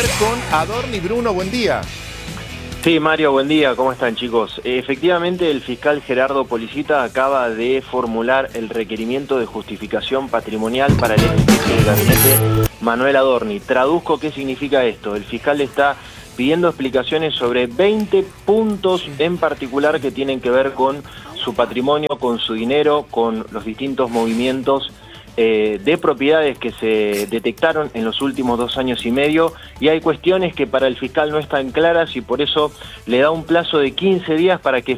con Adorni. Bruno, buen día. Sí, Mario, buen día. ¿Cómo están, chicos? Efectivamente, el fiscal Gerardo Policita acaba de formular el requerimiento de justificación patrimonial para el ex jefe de gabinete Manuel Adorni. Traduzco qué significa esto. El fiscal está pidiendo explicaciones sobre 20 puntos en particular que tienen que ver con su patrimonio, con su dinero, con los distintos movimientos de propiedades que se detectaron en los últimos 2 años y medio, y hay cuestiones que para el fiscal no están claras y por eso le da un plazo de 15 días para que